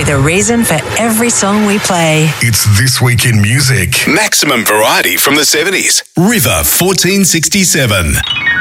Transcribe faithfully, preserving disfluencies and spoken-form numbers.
the reason for every song we play. It's This Week in Music. Maximum variety from the seventies. River fourteen sixty-seven.